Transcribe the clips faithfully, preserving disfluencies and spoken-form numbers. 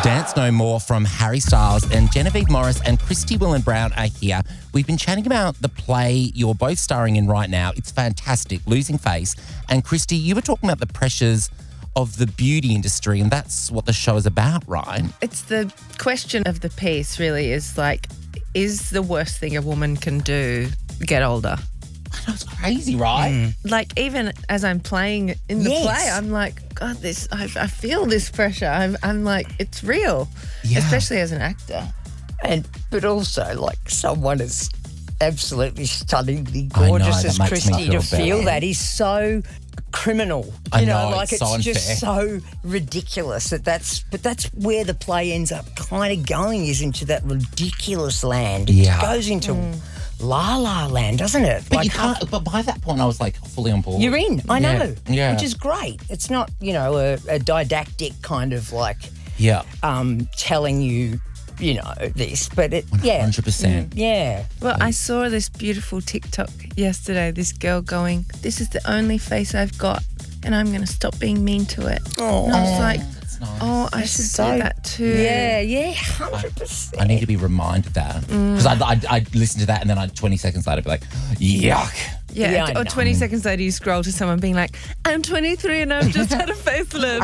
Dance No More from Harry Styles, and Genevieve Morris and Christy Willen-Brown are here. We've been chatting about the play you're both starring in right now. It's fantastic, Losing Face. And Christy, you were talking about the pressures of the beauty industry, and that's what the show is about, right? It's the question of the piece, really, is like, is the worst thing a woman can do get older? I know, it's crazy, right? Mm. Like, even as I'm playing in the Yes. play, I'm like, God, this, I, I feel this pressure. I'm, I'm like, it's real, Yeah. especially as an actor. And but also like someone as absolutely stunningly I know, gorgeous that as makes me Christy feel to feel better. that is so criminal. I You know, know, like it's it's, so just so ridiculous that that's but that's where the play ends up kind of going, is into that ridiculous land. It Yeah. goes into La La Land, doesn't it? But Like, you can't. But by that point, I was like fully on board. you're in. I Yeah. know. Yeah. Which is great. It's not, you know, a, a didactic kind of like Yeah. um, telling you, you know, this, but it, yeah. one hundred percent. Yeah. Well, I saw this beautiful TikTok yesterday, this girl going, this is the only face I've got and I'm going to stop being mean to it. Oh, And I was like, That's nice. oh, I That's should so- do that too. Yeah, yeah, one hundred percent. I need to be reminded that. Because I'd, I'd, I'd listen to that and then I'd twenty seconds later be like, yuck. Yeah, Yeah, I or know. twenty seconds later you scroll to someone being like, I'm twenty-three and I've just had a facelift.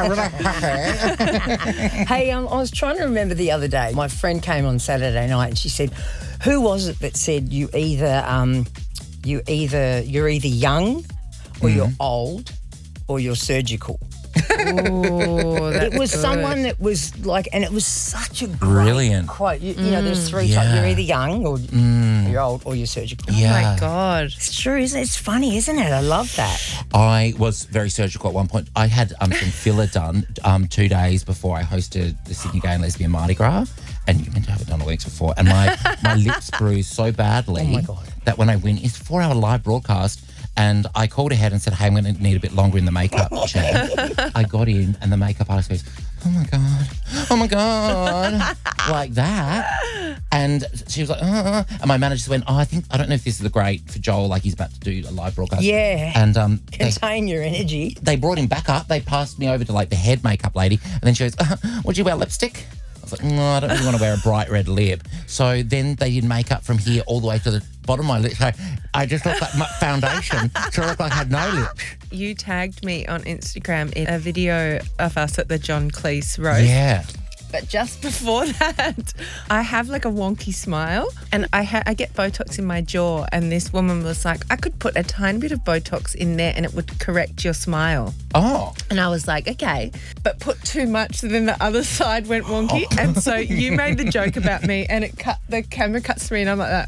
Hey, um, I was trying to remember the other day. My friend came on Saturday night and she said, "Who was it that said you either, um, you either you're either young, or you're old, or you're surgical?" Oh, It was someone that was like, and it was such a great Brilliant. quote. You, you know, there's three types. Yeah. You're either young, or you're old, or you're surgical. Oh Yeah. my God. It's true, isn't it? It's funny, isn't it? I love that. I was very surgical at one point. I had um, some filler done um, two days before I hosted the Sydney Gay and Lesbian Mardi Gras. And you meant to have it done a week before. And my, my lips grew so badly Oh my God. that when I went, it's a four hour live broadcast. And I called ahead and said, hey, I'm going to need a bit longer in the makeup chair. I got in and the makeup artist goes, oh my God, oh my God, like that. And she was like, uh, and my manager went, oh, I think, I don't know if this is great for Joel, like he's about to do a live broadcast. Yeah. And um, they, Contain your energy. they brought him back up. They passed me over to like the head makeup lady. And then she goes, uh, would you wear lipstick? I was like, no, I don't really want to wear a bright red lip. So then they did makeup from here all the way to the bottom of my lips. So I just looked like my foundation. So I looked like I had no lips. You tagged me on Instagram in a video of us at the John Cleese roast. Yeah. But just before that, I have like a wonky smile and I ha- I get Botox in my jaw, and this woman was like, I could put a tiny bit of Botox in there and it would correct your smile. Oh. And I was like, okay, but put too much, so then the other side went wonky. And so you made the joke about me and it cut, the camera cuts to me and I'm like that.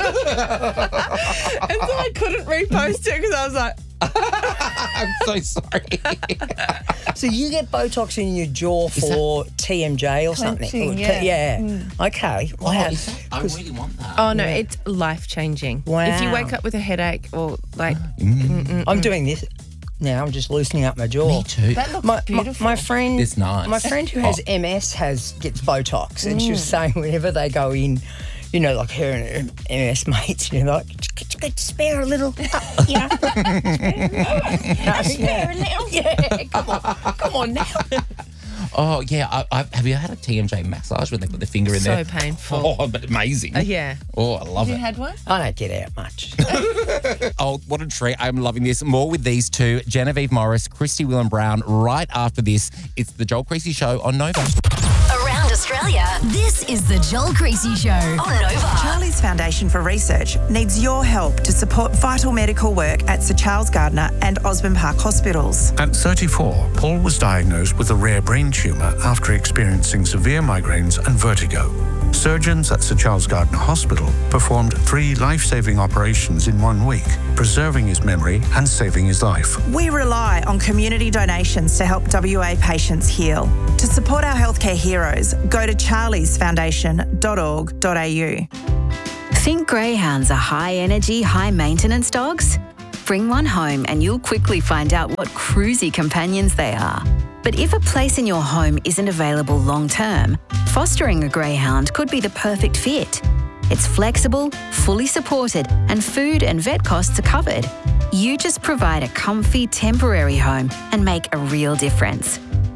And so I couldn't repost it because I was like, I'm so sorry. So you get Botox in your jaw for T M J or something? Clenching, Or- yeah. yeah. Okay. Oh, Wow. is that- I really want that. oh no, it's life-changing. Wow. If you wake up with a headache or like, I'm doing this now. I'm just loosening up my jaw. Me too. that looks My, my, beautiful. my friend, It's nice. my friend who has Oh. M S has gets Botox, and she was saying whenever they go in, you know, like her and her M S mates, you know, like, could you could spare a little, uh, you know, spare a little, yeah, come on, come on now. Oh, yeah. I, I, have you had a T M J massage when they put the finger in So there? painful. Oh, but amazing. Uh, yeah. Oh, I love You it. had one? I don't get out much. Oh, what a treat. I'm loving this. More with these two, Genevieve Morris, Christy Willen-Brown, right after this. It's the Joel Creasy Show on Nova. Around Australia, this is the Joel Creasy Show on Nova. Charlie's Foundation for Research needs your help to support vital medical work at Sir Charles Gardner and Osborne Park hospitals. At thirty-four, Paul was diagnosed with a rare brain tumour after experiencing severe migraines and vertigo. Surgeons at Sir Charles Gardner Hospital performed three life-saving operations in one week, preserving his memory and saving his life. We rely on community donations to help W A patients heal. To support our healthcare heroes, go to charlies foundation dot org dot a u. Think greyhounds are high-energy, high-maintenance dogs? Bring one home and you'll quickly find out what cruisy companions they are. But if a place in your home isn't available long-term, fostering a greyhound could be the perfect fit. It's flexible, fully supported, and food and vet costs are covered. You just provide a comfy, temporary home and make a real difference.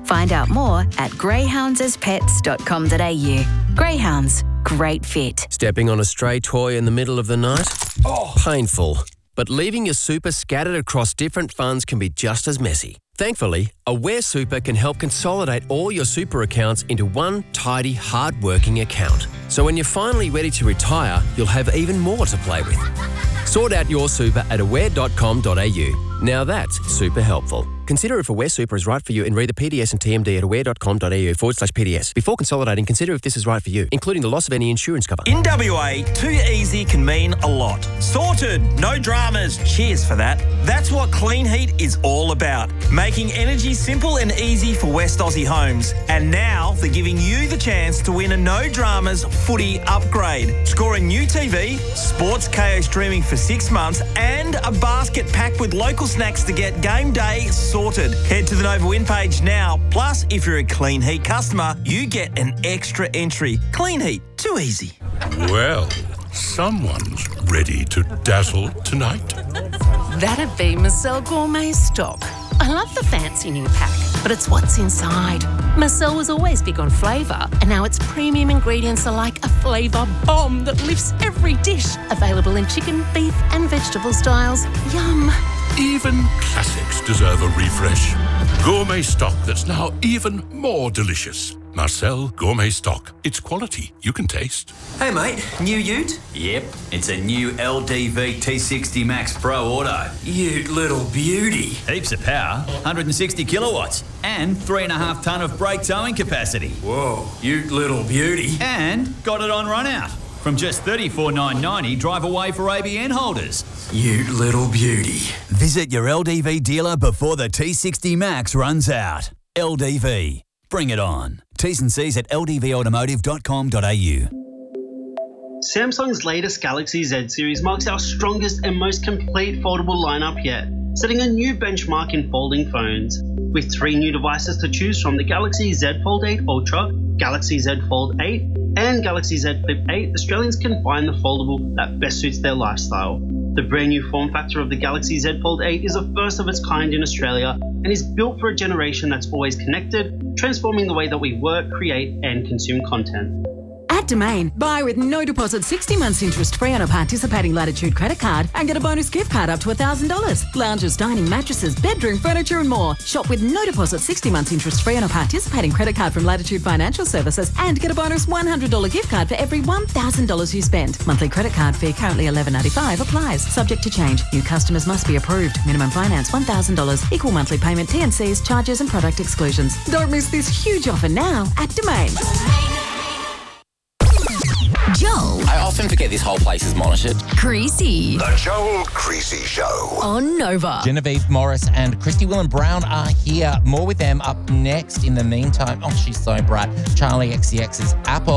Find out more at greyhounds as pets dot com dot a u. Greyhounds, great fit. Stepping on a stray toy in the middle of the night? Oh. Painful. But leaving your super scattered across different funds can be just as messy. Thankfully, Aware Super can help consolidate all your super accounts into one tidy, hard-working account. So when you're finally ready to retire, you'll have even more to play with. Sort out your super at aware dot com dot a u. Now that's super helpful. Consider if Aware Super is right for you and read the P D S and T M D at aware dot com dot a u forward slash P D S. Before consolidating, consider if this is right for you, including the loss of any insurance cover. In W A, too easy can mean a lot. Sorted, no dramas, cheers for that. That's what Clean Heat is all about. Making energy simple and easy for West Aussie homes. And now they're giving you the chance to win a no dramas footy upgrade. Score a new T V, Sports K O streaming for six months, and a basket packed with local snacks to get game day sorted. Head to the Nova Win page now. Plus, if you're a Clean Heat customer, you get an extra entry. Clean Heat, too easy. Well, someone's ready to dazzle tonight. That'd be Marcel Gourmet Stock. I love the fancy new pack, but it's what's inside. Marcel was always big on flavour, and now its premium ingredients are like a flavour bomb that lifts every dish. Available in chicken, beef and vegetable styles. Yum. Even classics deserve a refresh. Gourmet stock that's now even more delicious. Marcel Gourmet Stock. It's quality you can taste. Hey mate, new ute? Yep, it's a new L D V T sixty Max Pro Auto. Ute little beauty. Heaps of power, one hundred sixty kilowatts, and three and a half tonne of brake towing capacity. Whoa, ute little beauty. And got it on run out. From just thirty-four thousand nine hundred ninety dollars, drive away for A B N holders. Ute little beauty. Visit your L D V dealer before the T sixty Max runs out. L D V. Bring it on. T's and C's at l d v automotive dot com dot a u. Samsung's latest Galaxy Z series marks our strongest and most complete foldable lineup yet, setting a new benchmark in folding phones. With three new devices to choose from, the Galaxy Z Fold eight Ultra, Galaxy Z Fold eight, and Galaxy Z Flip eight, Australians can find the foldable that best suits their lifestyle. The brand new form factor of the Galaxy Z Fold eight is the first of its kind in Australia and is built for a generation that's always connected, transforming the way that we work, create, and consume content. At Domain, buy with no deposit sixty months interest free on a participating Latitude credit card and get a bonus gift card up to one thousand dollars. Lounges, dining, mattresses, bedroom, furniture and more. Shop with no deposit sixty months interest free on a participating credit card from Latitude Financial Services and get a bonus one hundred dollars gift card for every one thousand dollars you spend. Monthly credit card fee currently eleven ninety-five applies. Subject to change. New customers must be approved. Minimum finance one thousand dollars. Equal monthly payment T and C's, charges and product exclusions. Don't miss this huge offer now at Domain. Joel. I often forget this whole place is monitored. Creasy. The Joel Creasy Show. On Nova. Genevieve Morris and Christy Willen Brown are here. More with them up next. In the meantime, oh, she's so bright. Charlie X C X's Apple.